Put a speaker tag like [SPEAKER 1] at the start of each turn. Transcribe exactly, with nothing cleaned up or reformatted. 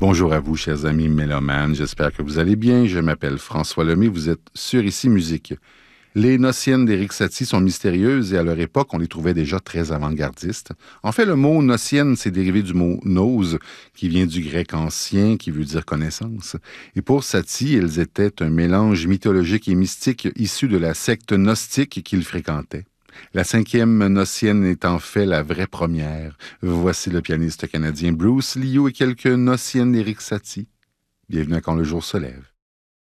[SPEAKER 1] Bonjour à vous, chers amis mélomanes. J'espère que vous allez bien. Je m'appelle François Lemay. Vous êtes sur Ici Musique. Les Nociennes d'Éric Satie sont mystérieuses et à leur époque, on les trouvait déjà très avant-gardistes. En fait, le mot nocienne, c'est dérivé du mot nous, qui vient du grec ancien, qui veut dire connaissance. Et pour Satie, elles étaient un mélange mythologique et mystique issu de la secte gnostique qu'il fréquentait. La cinquième nocienne est en fait la vraie première. Voici le pianiste canadien Bruce Liu et quelques nociennes d'Éric Satie. Bienvenue à Quand le jour se lève.